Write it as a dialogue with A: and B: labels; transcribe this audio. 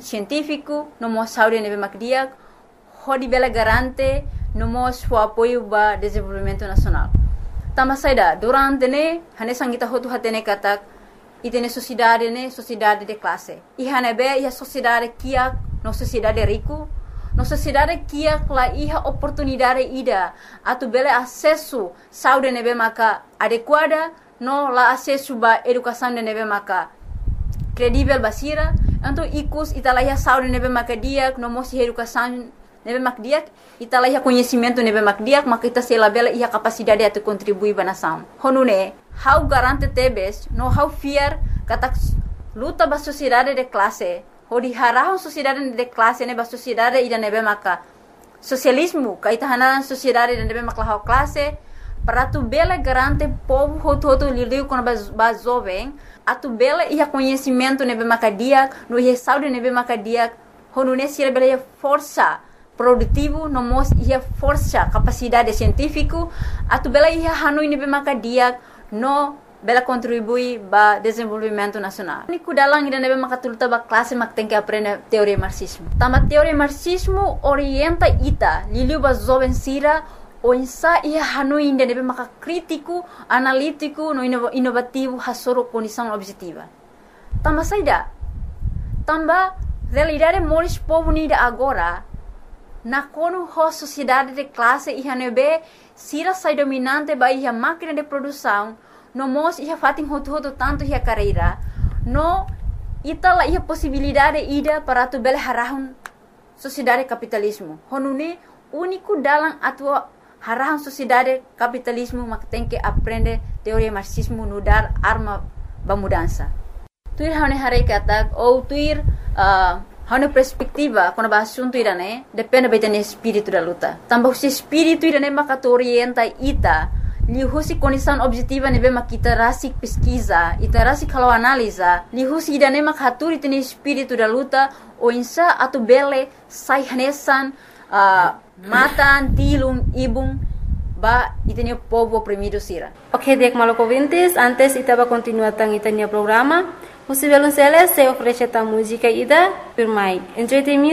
A: científico, no mo saúde nebe macdia, hodi bela garante, no mo o apoio ba desenvolvimento nacional. Tama saida, durante ne, hane sangita hotu hatene katak, itene sociedade de classe. E hane be, ia sociedade kia, no sociedade rico, no sociedade kia la iha oportunidade ida, atu bele acesso saúde nebe maca adequada, no la acesso ba educação de nebe maca credível basira, então ikus italaiha saúde nebe maca diak, no mosi educação nebe maca diak, italaiha conhecimento nebe maca diak, maka ita sela bela iha capacidade atu contribuir ba nação. Honune, how garante tebes, no how fiar katak luta ba sociedade de classe, hodi harahon sociedade de classe ne ba sociedade ida nebe maca socialismo, kaita hanaran sociedade ida nebe maca classe, para tu bela garante povo hoto liu quando ba jovem, atu bela ia conhecimento nebe macadia, no ia saúde nebe macadia, honune sira bela ia força produtivo, no mos ia força capacidade científico, atu bela ia hanoi nebe macadia, no bela contribui ba desenvolvimento nacional. Niku dalang ida nebe makatuluta ba classe mak tem que aprender teoria marxismo. Tama teoria marxismo orienta ita liu ba jovem sira o insa ia hanoi ida nebe maka crítico, analítico, no inovativo hasoro condição objetiva. Tama saida. Tamba realidade moris povo nida agora na kono ho sociedade de classe ia nebe sira sai dominante ba ia máquina de produção, no mos ia fatin hoto tanto ia carreira, no itala ia possibilidade ida para tu bele harahun sociedade capitalismo. Honune único dalam atua harahun sociedade capitalismo mak tem que aprender teoria marxismo no dar arma ba mudança. Tuir hane hare katak ou tuir hane perspectiva quando ba assunto irane depende betane espírito da luta. Tambah se espírito irane maka orienta ita lihusi condição objetiva nebe makita rasik pesquisa, ita rasik kalau analisa, lihusi idane mak haturi tene espírito da luta o insa atu bele sai hanesan matan, tilum, ibum, ba itene povo oprimido sira.
B: Ok, dek malok ouvintes, antes itaba continuar tang itania programa, Musibelun Celes se oferece ta música ida, firmai. Enjoy the music.